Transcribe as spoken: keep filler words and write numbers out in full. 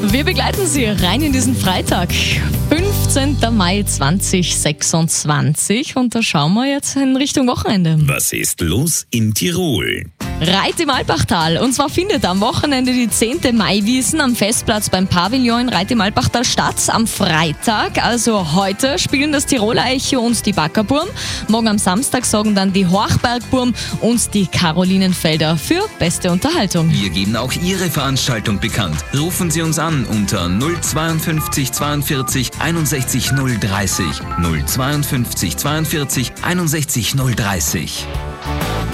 Wir begleiten Sie rein in diesen Freitag, fünfzehnten Mai zweitausendsechsundzwanzig, und da schauen wir jetzt in Richtung Wochenende. Was ist los in Tirol? Reit im Alpbachtal. Und zwar findet am Wochenende die zehnte Maiwiesen am Festplatz beim Pavillon in Reit im Alpbachtal statt. Am Freitag, also heute, spielen das Tiroler Echo und die Backerburm. Morgen am Samstag sorgen dann die Horchbergburm und die Karolinenfelder für beste Unterhaltung. Wir geben auch Ihre Veranstaltung bekannt. Rufen Sie uns an unter null zweiundfünfzig zweiundvierzig einundsechzig null dreißig. null zweiundfünfzig zweiundvierzig einundsechzig null dreißig.